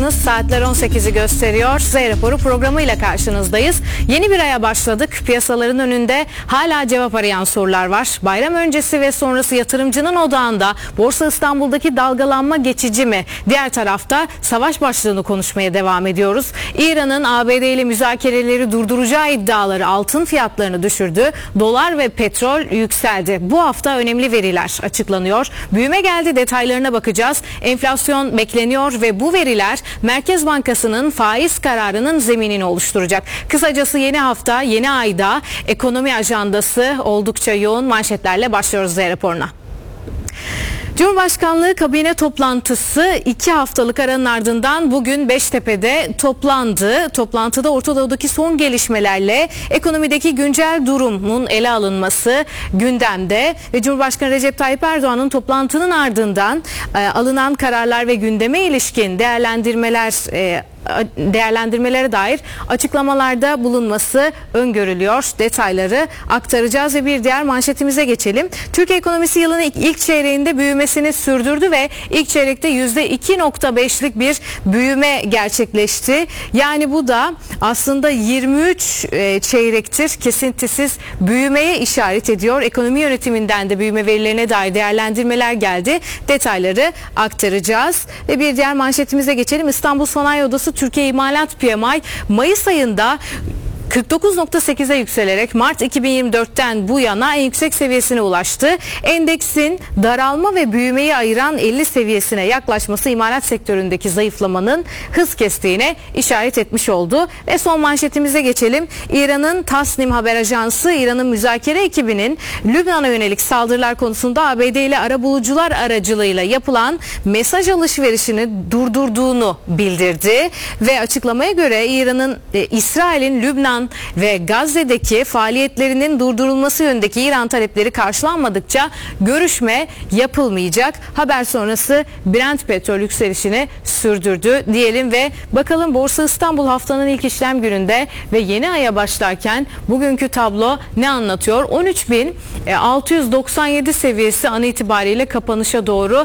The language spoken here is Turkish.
Saatler 18'i gösteriyor. Z Raporu programıyla karşınızdayız. Yeni bir aya başladık. Piyasaların önünde hala cevap arayan sorular var. Bayram öncesi ve sonrası yatırımcının odağında Borsa İstanbul'daki dalgalanma geçici mi? Diğer tarafta savaş başlığını konuşmaya devam ediyoruz. İran'ın ABD ile müzakereleri durduracağı iddiaları altın fiyatlarını düşürdü. Dolar ve petrol yükseldi. Bu hafta önemli veriler açıklanıyor. Büyüme geldi, detaylarına bakacağız. Enflasyon bekleniyor ve bu veriler Merkez Bankası'nın faiz kararının zeminini oluşturacak. Kısacası yeni hafta, yeni ayda ekonomi ajandası oldukça yoğun. Manşetlerle başlıyoruz Z Raporu'na. Cumhurbaşkanlığı kabine toplantısı 2 haftalık aranın ardından bugün Beştepe'de toplandı. Toplantıda Orta Doğu'daki son gelişmelerle ekonomideki güncel durumun ele alınması gündemde ve Cumhurbaşkanı Recep Tayyip Erdoğan'ın toplantının ardından alınan kararlar ve gündeme ilişkin değerlendirmelere dair açıklamalarda bulunması öngörülüyor. Detayları aktaracağız ve bir diğer manşetimize geçelim. Türkiye ekonomisi yılın ilk çeyreğinde büyümesini sürdürdü ve ilk çeyrekte %2.5'lik bir büyüme gerçekleşti. Yani bu da aslında 23 çeyrektir kesintisiz büyümeye işaret ediyor. Ekonomi yönetiminden de büyüme verilerine dair değerlendirmeler geldi. Detayları aktaracağız ve bir diğer manşetimize geçelim. İstanbul Sanayi Odası Türkiye İmalat PMI Mayıs ayında 49.8'e yükselerek Mart 2024'ten bu yana en yüksek seviyesine ulaştı. Endeksin daralma ve büyümeyi ayıran 50 seviyesine yaklaşması imalat sektöründeki zayıflamanın hız kestiğine işaret etmiş oldu. Ve son manşetimize geçelim. İran'ın Tasnim haber ajansı İran'ın müzakere ekibinin Lübnan'a yönelik saldırılar konusunda ABD ile arabulucular aracılığıyla yapılan mesaj alışverişini durdurduğunu bildirdi. Ve açıklamaya göre İran'ın İsrail'in Lübnan ve Gazze'deki faaliyetlerinin durdurulması yönündeki İran talepleri karşılanmadıkça görüşme yapılmayacak. Haber sonrası Brent petrol yükselişini sürdürdü diyelim ve bakalım Borsa İstanbul haftanın ilk işlem gününde ve yeni aya başlarken bugünkü tablo ne anlatıyor? 13.697 seviyesi an itibariyle kapanışa doğru